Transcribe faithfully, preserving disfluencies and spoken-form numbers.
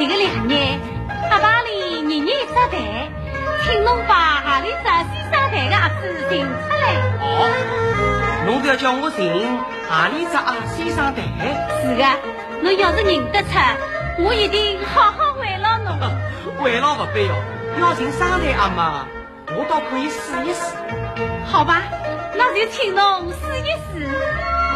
这个两年，阿爸里年年杀台，请侬把阿里只先杀台的阿子寻出来。 哦，侬要叫我寻阿里只阿先生台？ 是的，侬要是认得出，我一定好好慰劳侬。 慰劳不必哦，要寻生台阿妈，我倒可以试一试。 好吧，那就请侬试一试。